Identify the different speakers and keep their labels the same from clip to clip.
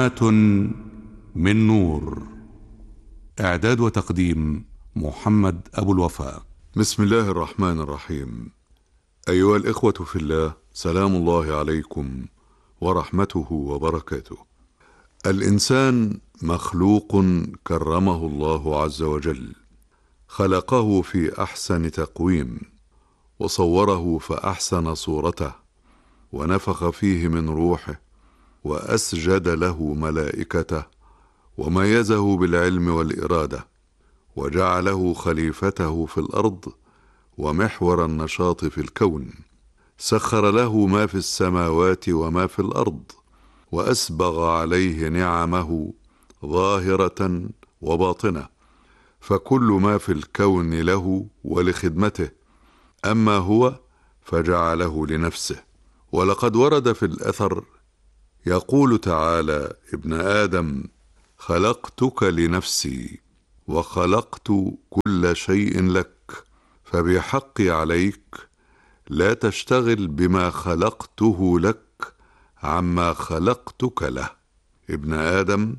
Speaker 1: من نور. إعداد وتقديم محمد أبو الوفاء.
Speaker 2: بسم الله الرحمن الرحيم. أيها الإخوة في الله، سلام الله عليكم ورحمته وبركاته. الإنسان مخلوق كرمه الله عز وجل، خلقه في أحسن تقويم، وصوره فأحسن صورته، ونفخ فيه من روحه، وأسجد له ملائكته، وميزه بالعلم والإرادة، وجعله خليفته في الأرض ومحور النشاط في الكون. سخر له ما في السماوات وما في الأرض، وأسبغ عليه نعمه ظاهرة وباطنة، فكل ما في الكون له ولخدمته، أما هو فجعله لنفسه. ولقد ورد في الأثر يقول تعالى: ابن آدم، خلقتك لنفسي وخلقت كل شيء لك، فبحقي عليك لا تشتغل بما خلقته لك عما خلقتك له. ابن آدم،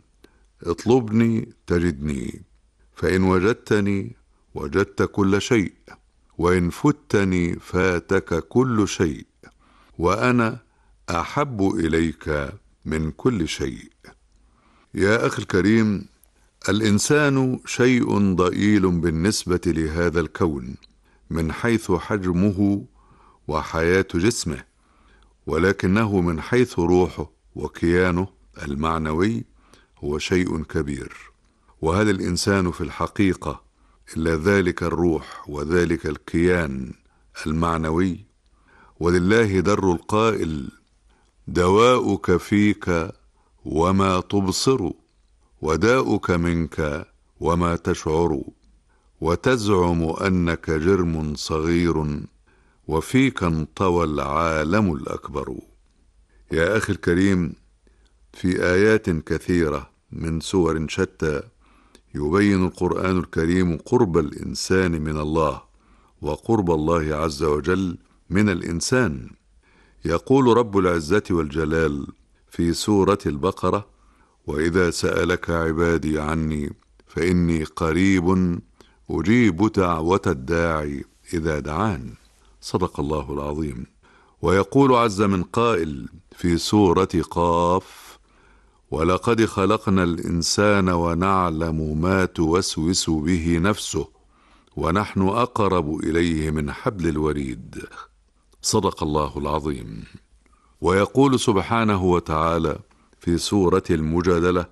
Speaker 2: اطلبني تجدني، فإن وجدتني وجدت كل شيء، وإن فتني فاتك كل شيء، وأنا أحب إليك من كل شيء. يا أخي الكريم، الإنسان شيء ضئيل بالنسبة لهذا الكون من حيث حجمه وحياة جسمه، ولكنه من حيث روحه وكيانه المعنوي هو شيء كبير. وهل الإنسان في الحقيقة إلا ذلك الروح وذلك الكيان المعنوي؟ ولله در القائل: دواؤك فيك وما تبصر، وداؤك منك وما تشعر، وتزعم أنك جرم صغير، وفيك انطوى العالم الأكبر. يا أخي الكريم، في آيات كثيرة من سور شتى يبين القرآن الكريم قرب الإنسان من الله، وقرب الله عز وجل من الإنسان. يقول رب العزة والجلال في سورة البقرة: وإذا سألك عبادي عني فإني قريب أجيب دعوة الداعي إذا دعان. صدق الله العظيم. ويقول عز من قائل في سورة قاف: ولقد خلقنا الإنسان ونعلم ما توسوس به نفسه ونحن أقرب إليه من حبل الوريد. صدق الله العظيم. ويقول سبحانه وتعالى في سورة المجادلة: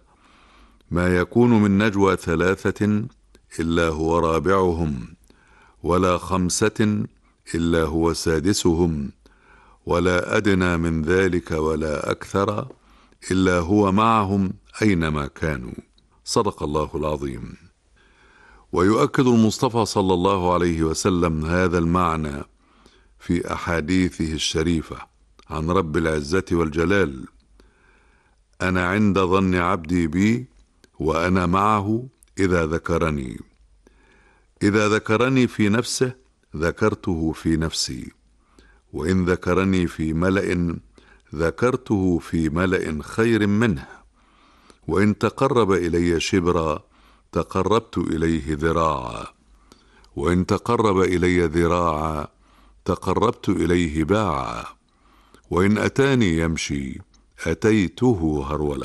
Speaker 2: ما يكون من نجوى ثلاثة إلا هو رابعهم، ولا خمسة إلا هو سادسهم، ولا أدنى من ذلك ولا أكثر إلا هو معهم أينما كانوا. صدق الله العظيم. ويؤكد المصطفى صلى الله عليه وسلم هذا المعنى في أحاديثه الشريفة عن رب العزة والجلال: أنا عند ظن عبدي بي وأنا معه إذا ذكرني. إذا ذكرني في نفسه ذكرته في نفسي، وإن ذكرني في ملأ ذكرته في ملأ خير منه، وإن تقرب إلي شبرا تقربت إليه ذراعا، وإن تقرب إلي ذراعا تقربت إليه باعا، وإن أتاني يمشي أتيته هرولة.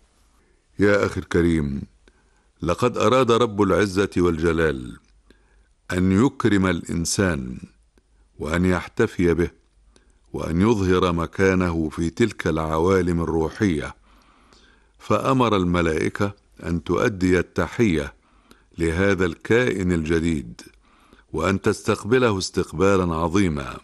Speaker 2: يا أخي الكريم، لقد أراد رب العزة والجلال أن يكرم الإنسان وأن يحتفي به وأن يظهر مكانه في تلك العوالم الروحية، فأمر الملائكة أن تؤدي التحية لهذا الكائن الجديد وأن تستقبله استقبالا عظيما.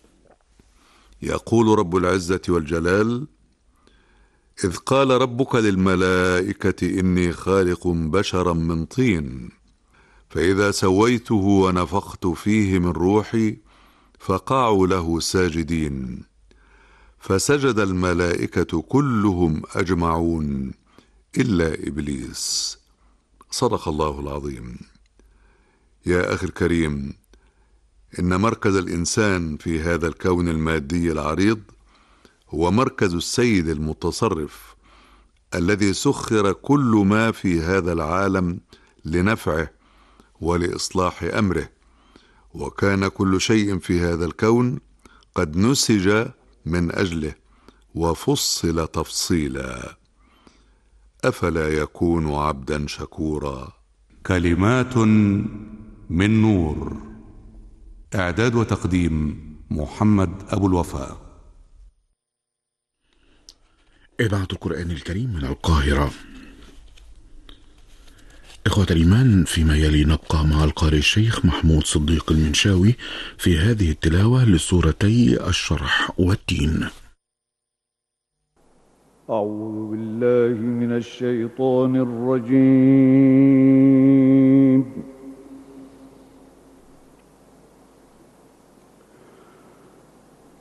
Speaker 2: يقول رب العزة والجلال: إذ قال ربك للملائكة إني خالق بشرا من طين، فإذا سويته ونفخت فيه من روحي فقعوا له ساجدين، فسجد الملائكة كلهم أجمعون إلا إبليس. صدق الله العظيم. يا أخي الكريم، إن مركز الإنسان في هذا الكون المادي العريض هو مركز السيد المتصرف الذي سخر كل ما في هذا العالم لنفعه ولإصلاح أمره، وكان كل شيء في هذا الكون قد نسج من أجله وفصل تفصيلا، أفلا يكون عبدا شكورا.
Speaker 1: كلمات من نور. إعداد وتقديم محمد أبو الوفاء.
Speaker 3: إذاعة القرآن الكريم من القاهرة. إخوة الإيمان، فيما يلي نبقى مع القارئ الشيخ محمود صديق المنشاوي في هذه التلاوة لسورتي الشرح والتين.
Speaker 4: أعوذ بالله من الشيطان الرجيم.